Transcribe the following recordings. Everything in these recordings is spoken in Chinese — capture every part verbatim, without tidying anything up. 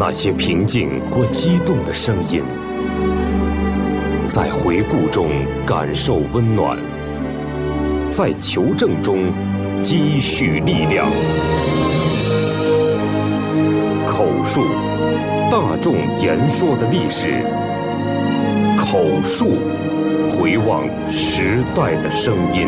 那些平静或激动的声音，在回顾中感受温暖，在求证中积蓄力量。口述，大众言说的历史；口述，回望时代的声音。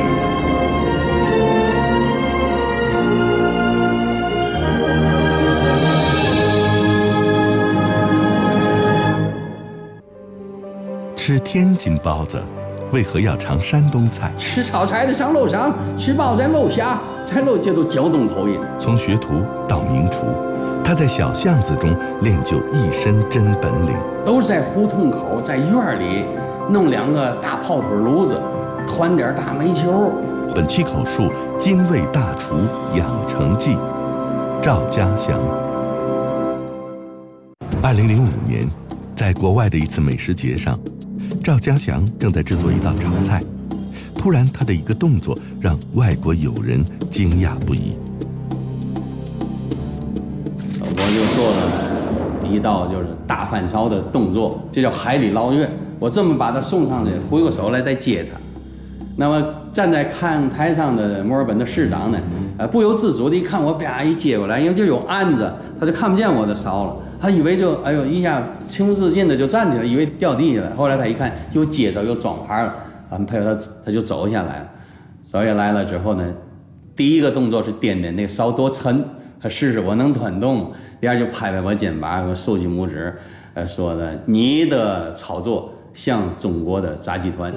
吃天津包子，为何要尝山东菜？ 吃炒菜的上楼上，吃包子在楼下，在楼这都胶东口音。 从学徒到名厨，他在小巷子中练就一身真本领。 都是在胡同口，在院里弄两个大炮腿炉子，团点大煤球。 本期口述《精卫大厨养成记》，赵家祥。二零零五年，在国外的一次美食节上，赵家祥正在制作一道炒菜，突然他的一个动作让外国友人惊讶不已。 我就做了一道就是大翻烧的动作，这叫海里捞月。我这么把它送上去，回过手来再接它。那么站在看台上的墨尔本的市长呢，呃，不由自主的一看我，啪一接过来，因为就有案子，他就看不见我的烧了。他以为就哎呦一下情不自禁的就站起来，以为掉地下了。后来他一看又接着又装盘了，俺们配合他他就走下来了。走下来了之后呢，第一个动作是掂掂那个烧多沉，他试试我能端动。第二就拍拍我肩膀，我竖起拇指，呃说的你的操作像中国的炸鸡团。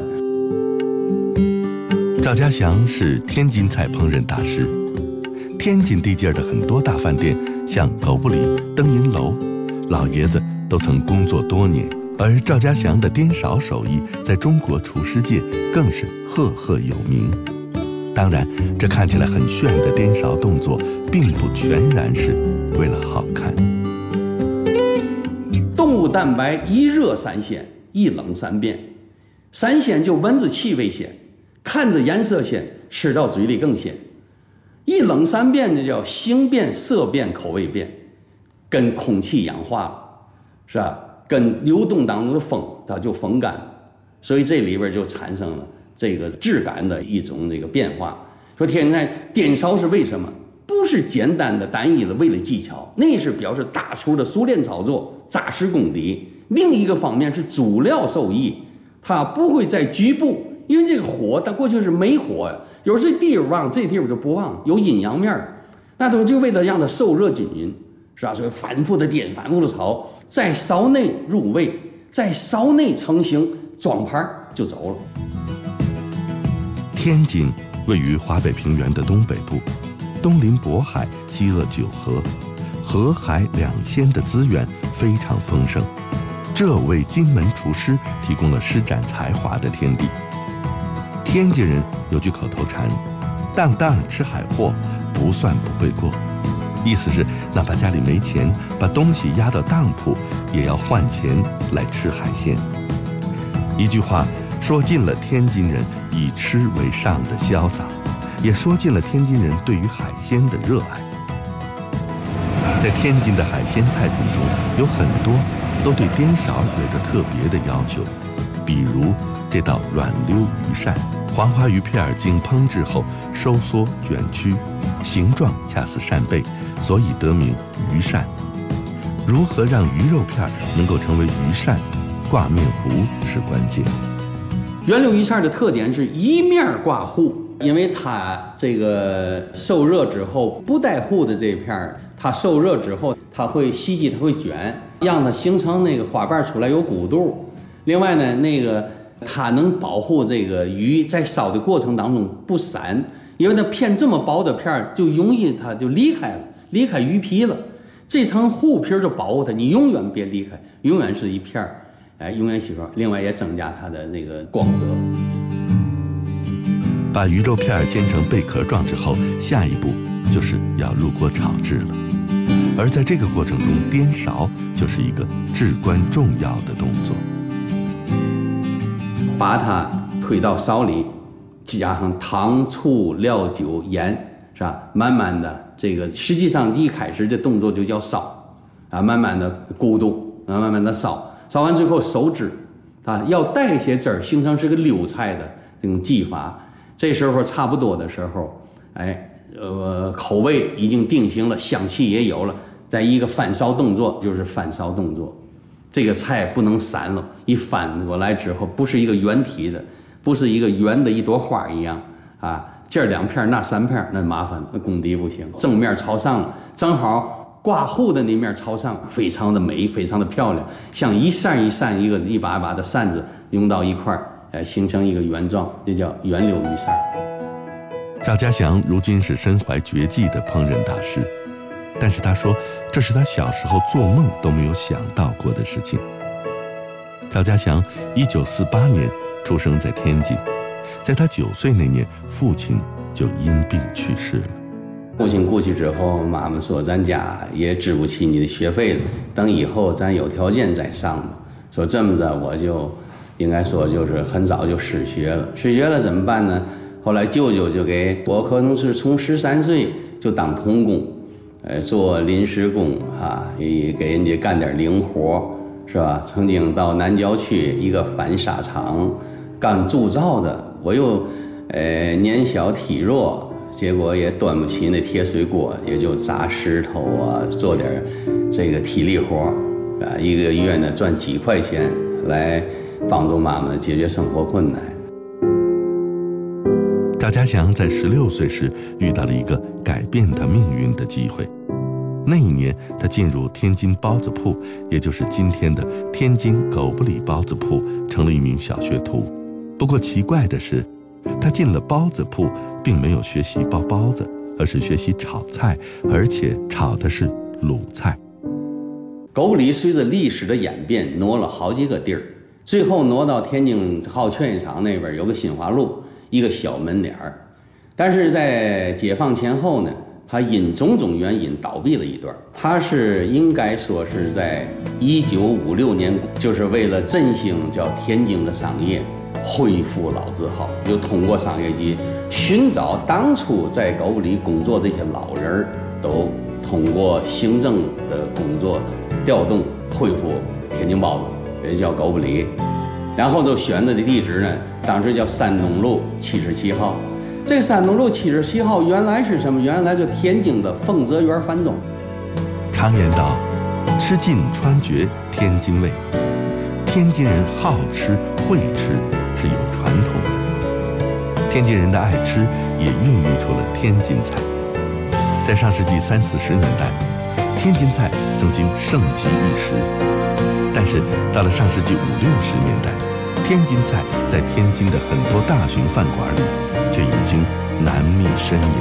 赵家祥是天津菜烹饪大师，天津地界的很多大饭店，像狗不理、灯影楼，老爷子都曾工作多年，而赵家祥的颠勺手艺在中国厨师界更是赫赫有名。当然，这看起来很炫的颠勺动作，并不全然是为了好看。 动物蛋白一热三鲜，一冷三变。三鲜就闻着气味鲜，看着颜色鲜，吃到嘴里更鲜。一冷三变就叫形变、色变、口味变，跟空气氧化了，是吧？跟流动当中的风，它就风干，所以这里边就产生了这个质感的一种这个变化。说天津菜颠勺是为什么？不是简单的单一的为了技巧，那是表示大厨的熟练操作、扎实功底。另一个方面是主料受益，它不会在局部，因为这个火它过去是没火呀，有时候这地方旺，这地方就不旺，有阴阳面，那都就为了让它受热均匀，是吧？所以反复的颠，反复的炒，在勺内入味，在勺内成型，装盘就走了。 天津位于华北平原的东北部，东临渤海，西扼九河，河海两鲜的资源非常丰盛，这为金门厨师提供了施展才华的天地。天津人有句口头禅：当当吃海货，不算不会过。意思是，哪怕家里没钱，把东西压到当铺，也要换钱来吃海鲜。一句话说尽了天津人以吃为上的潇洒，也说尽了天津人对于海鲜的热爱。在天津的海鲜菜品中，有很多都对颠勺有着特别的要求，比如这道软溜鱼扇，黄花鱼片经烹制后收缩卷曲，形状恰似扇贝，所以得名鱼扇。如何让鱼肉片能够成为鱼扇，挂面糊是关键。 圆溜鱼扇的特点是一面挂糊，因为它这个受热之后不带糊的这片，它受热之后它会吸气，它会卷，让它形成那个花瓣出来有鼓度。另外呢，那个它能保护这个鱼在烧的过程当中不散，因为那片这么薄的片就容易它就离开了，离开鱼皮了。这层糊皮就保护它，你永远别离开，永远是一片儿，哎，永远喜欢。另外也增加它的那个光泽。 把鱼肉片煎成贝壳状之后，下一步就是要入锅炒制了。而在这个过程中，颠勺就是一个至关重要的动作。 把它推到勺里，加上糖、醋、料酒、盐，是吧？慢慢的，这个实际上一开始的动作就叫烧，啊， 啊，慢慢的咕嘟，啊，慢慢的烧，烧完最后收汁，啊，要带一些汁儿，形成是个溜菜的这种技法。这时候差不多的时候，哎，呃，口味已经定型了，香气也有了，再一个翻烧动作就是翻烧动作，这个菜不能散了，一翻过来之后不是一个圆体的，不是一个圆的一朵花一样啊。这儿两片那三片那麻烦了，那功底不行。正面朝上，正好挂糊的那面朝上，非常的美，非常的漂亮，像一扇一扇一个一把一把的扇子拥到一块儿，呃，形成一个圆状，这叫圆溜鱼扇。 赵家祥如今是身怀绝技的烹饪大师，但是他说这是他小时候做梦都没有想到过的事情。赵家祥一九四八年出生在天津。在他九岁那年，父亲就因病去世了。 父亲过去之后，妈妈说：“咱家也支不起你的学费了，等以后咱有条件再上吧。”说这么着，我就应该说就是很早就失学了。失学了怎么办呢？后来舅舅就给我，可能是从十三岁就当童工，呃，做临时工啊，也给人家干点零活，是吧？曾经到南郊区一个纺纱厂干铸造的。我又，呃，年小体弱，结果也端不起那铁水锅，也就砸石头啊，做点这个体力活，啊，一个月呢赚几块钱来帮助妈妈解决生活困难。 赵家祥在十六岁时遇到了一个改变他命运的机会，那一年他进入天津包子铺，也就是今天的天津狗不理包子铺，成了一名小学徒。不过奇怪的是，他进了包子铺，并没有学习包包子，而是学习炒菜，而且炒的是鲁菜。 狗不理随着历史的演变，挪了好几个地儿，最后挪到天津好劝业场那边有个新华路一个小门脸儿。但是在解放前后呢，他因种种原因倒闭了一段。他是应该说是在一九五六年，就是为了振兴叫天津的商业，恢复老字号，又通过商业局寻找当初在狗不理工作这些老人，都通过行政的工作调动恢复天津包子，也叫狗不理。然后就选择的地址呢，当时叫山东路七十七号。这个山东路七十七号原来是什么？原来就天津的丰泽园饭庄。 常言道，吃尽川绝天津味。天津人好吃会吃是有传统的，天津人的爱吃也孕育出了天津菜。在上世纪三四十年代，天津菜曾经盛极一时，但是到了上世纪五六十年代，天津菜在天津的很多大型饭馆里却已经难觅身影。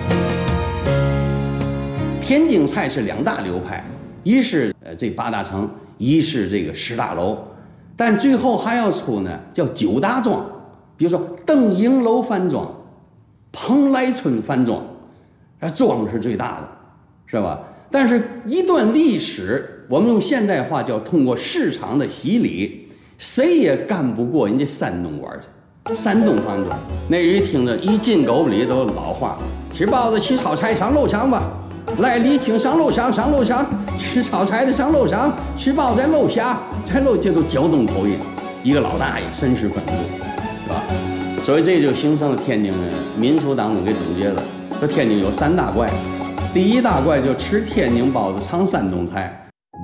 天津菜是两大流派，一是呃这八大城，一是这个十大楼。但最后还要出呢，叫九大庄，比如说邓营楼饭庄、蓬莱村饭庄，啊，庄是最大的，是吧？但是一段历史，我们用现代话叫通过市场的洗礼，谁也干不过人家山东馆去。山东饭庄，那人听着一进狗不理都是老话，吃包子吃炒菜上楼上吧。来礼听上楼上，上楼上吃炒菜的上楼上，吃包在楼下，在楼这都胶东口音，一个老大爷绅士风度，是吧？所以这就形成了天津人民俗当中给总结了，说天津有三大怪，第一大怪就吃天津包子尝山东菜。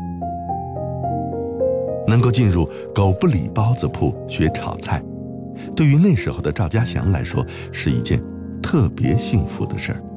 能够进入狗不理包子铺学炒菜，对于那时候的赵家祥来说是一件特别幸福的事儿。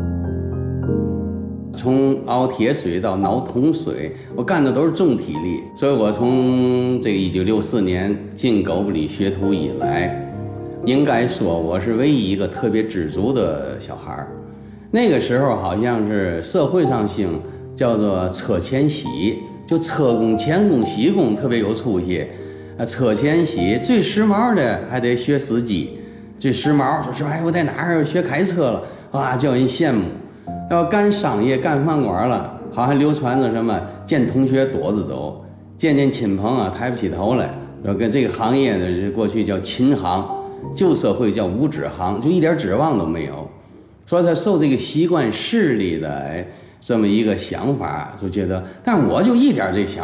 从熬铁水到熬铜水，我干的都是重体力，所以我从这个一九六四年进狗不理学徒以来，应该说我是唯一一个特别知足的小孩儿。那个时候好像是社会上兴叫做车前洗，就车工、钳工、洗工特别有出息。啊，车前洗最时髦的还得学司机，最时髦说是哎我在哪儿学开车了，哇叫人羡慕。要干商业干饭馆了，好像流传着什么见同学躲着走，见见亲朋啊抬不起头来。说跟这个行业呢，过去叫秦行，旧社会叫无指行，就一点指望都没有。说他受这个习惯势力的哎这么一个想法，就觉得，但我就一点这想